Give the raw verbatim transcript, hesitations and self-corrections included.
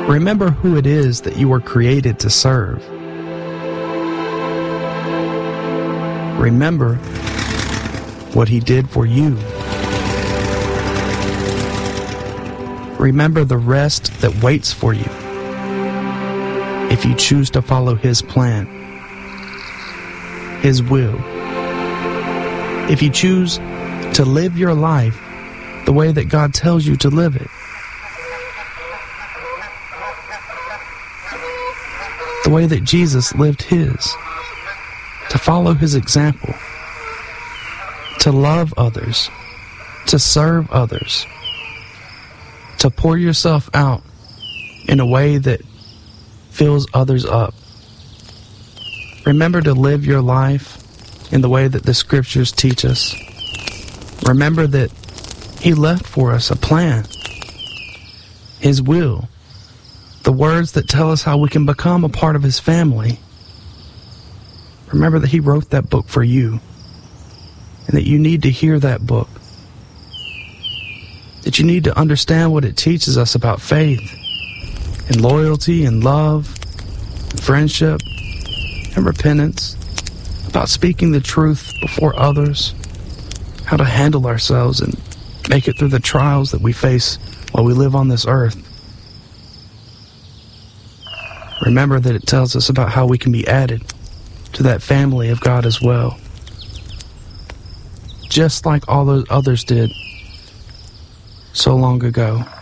Remember who it is that you were created to serve. Remember what He did for you. Remember the rest that waits for you if you choose to follow His plan, His will. If you choose to live your life the way that God tells you to live it. The way that Jesus lived His. To follow His example. To love others. To serve others. To pour yourself out in a way that fills others up. Remember to live your life in the way that the Scriptures teach us. Remember that He left for us a plan, His will, the words that tell us how we can become a part of His family. Remember that He wrote that book for you, and that you need to hear that book, that you need to understand what it teaches us about faith, and loyalty, and love, and friendship, and repentance, about speaking the truth before others, how to handle ourselves and make it through the trials that we face while we live on this earth. Remember that it tells us about how we can be added to that family of God as well, just like all those others did so long ago.